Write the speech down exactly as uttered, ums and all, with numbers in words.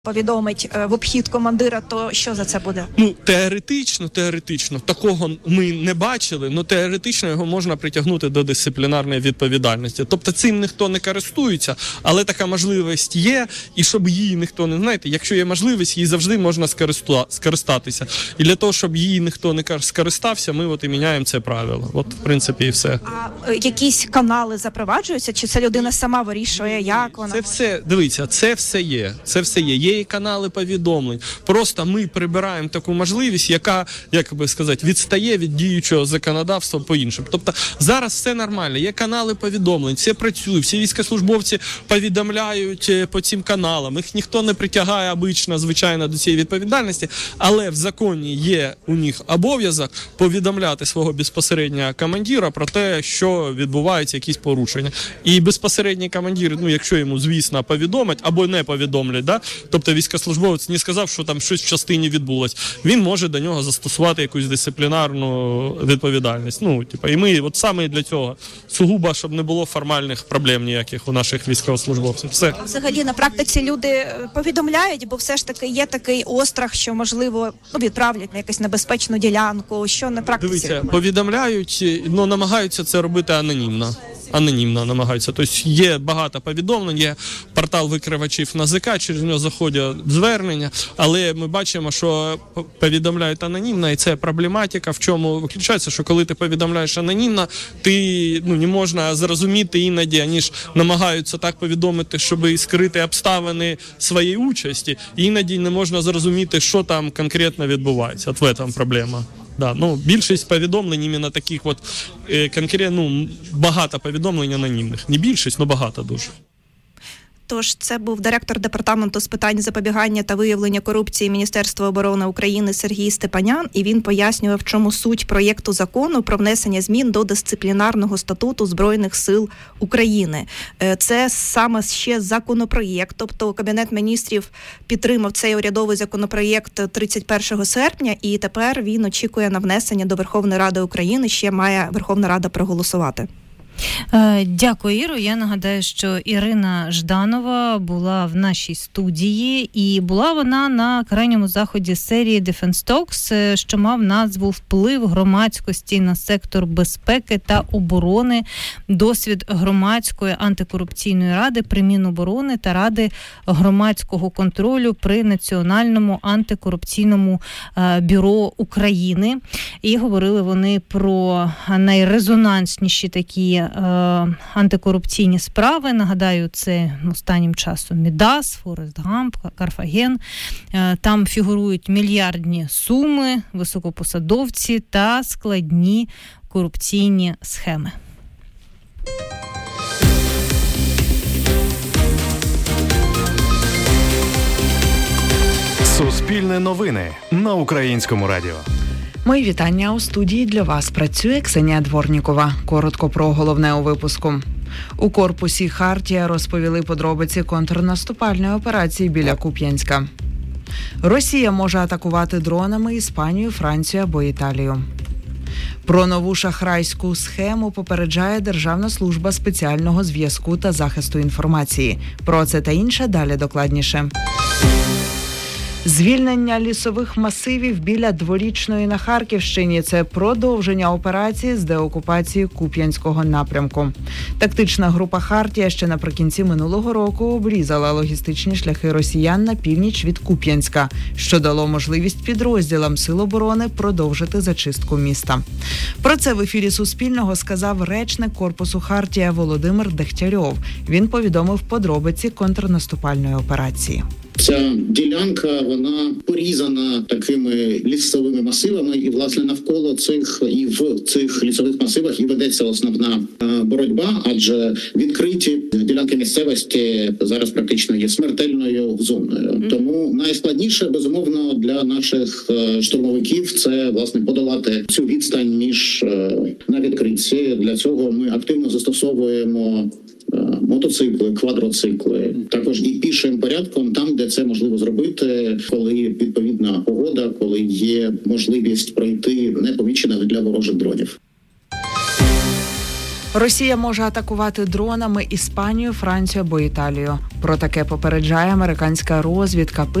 повідомить в обхід командира, то що за це буде? Ну, теоретично, теоретично, такого ми не бачили, але теоретично його можна притягнути до дисциплінарної відповідальності. Тобто цим ніхто не користується, але така можливість є, і щоб її ніхто не, знаєте, якщо є можливість, її завжди можна скористатися. І для того, щоб її ніхто не скористався, ми от і міняємо це правило. От, в принципі, і все. А якісь канали запроваджуються, чи це людина сама вирішує, як вона? Це все, дивіться, це все є, це все є. Є і канали повідомлень. Просто ми прибираємо таку можливість, яка, як би сказати, відстає від діючого законодавства по-іншому. Тобто зараз все нормально, є канали повідомлень, все працює, всі військовослужбовці повідомляють по цим каналам. Їх ніхто не притягає обично, звичайно, до цієї відповідальності, але в законі є у них обов'язок повідомляти свого безпосереднього командира про те, що відбуваються якісь порушення. І безпосередній командир, ну, якщо йому, звісно, повідомить або не повідомлять, да, тобто військовослужбовець не сказав, що там щось в частині відбулось, він може до нього застосувати якусь дисциплінарну відповідальність. Ну, типу, і ми от саме для цього сугубо, щоб не було формальних проблем ніяких у наших військовослужбовців. Все. Взагалі на практиці люди повідомляють, бо все ж таки є такий острах, що можливо, ну, відправлять на якусь небезпечну ділянку. Що на практиці? Дивіться, повідомляють, ну, намагаються це робити анонімно. Анонімно намагаються. Тобто є багато повідомлень, є портал викривачів НАЗК, через нього заходять звернення, але ми бачимо, що повідомляють анонімно, і це проблематика, в чому виключається, що коли ти повідомляєш анонімно, ти, ну, не можна зрозуміти іноді, вони ж намагаються так повідомити, щоб скрити обставини своєї участі, і іноді не можна зрозуміти, що там конкретно відбувається. От в цьому проблема. Да, ну, більшість повідомлень іменно таких от е, конкретно, ну, багато повідомлень анонімних. Не більшість, але багато дуже. Тож це був директор департаменту з питань запобігання та виявлення корупції Міністерства оборони України Сергій Степанян, і він пояснював, в чому суть проєкту закону про внесення змін до дисциплінарного статуту Збройних сил України. Це саме ще законопроєкт, тобто Кабінет міністрів підтримав цей урядовий законопроєкт тридцять першого серпня, і тепер він очікує на внесення до Верховної Ради України, ще має Верховна Рада проголосувати. Дякую, Іро. Я нагадаю, що Ірина Жданова була в нашій студії, і була вона на крайньому заході серії Defense Talks, що мав назву «Вплив громадськості на сектор безпеки та оборони. Досвід громадської антикорупційної ради при Міноборони та Ради громадського контролю при Національному антикорупційному бюро України». І говорили вони про найрезонансніші такі антикорупційні справи. Нагадаю, це останнім часом Мідас, Форест Гамп, Карфаген. Там фігурують мільярдні суми, високопосадовці та складні корупційні схеми. Суспільне новини на Українському радіо. Мої вітання. У студії для вас працює Ксенія Дворнікова. Коротко про головне у випуску. У корпусі «Хартія» розповіли подробиці контрнаступальної операції біля Куп'янська. Росія може атакувати дронами Іспанію, Францію або Італію. Про нову шахрайську схему попереджає Державна служба спеціального зв'язку та захисту інформації. Про це та інше далі докладніше. Звільнення лісових масивів біля Дворічної на Харківщині – це продовження операції з деокупації Куп'янського напрямку. Тактична група «Хартія» ще наприкінці минулого року обрізала логістичні шляхи росіян на північ від Куп'янська, що дало можливість підрозділам Сил оборони продовжити зачистку міста. Про це в ефірі Суспільного сказав речник корпусу «Хартія» Володимир Дегтярьов. Він повідомив подробиці контрнаступальної операції. Ця ділянка, вона порізана такими лісовими масивами, і, власне, навколо цих і в цих лісових масивах і ведеться основна боротьба, адже відкриті ділянки місцевості зараз практично є смертельною зоною. Тому найскладніше, безумовно, для наших штурмовиків – це, власне, подолати цю відстань між на відкритті. Для цього ми активно застосовуємо мотоцикли, квадроцикли, також і пішим порядком, там, де це можливо зробити, коли відповідна погода, коли є можливість пройти непомічених для ворожих дронів. Росія може атакувати дронами Іспанію, Францію або Італію. Про таке попереджає американська розвідка.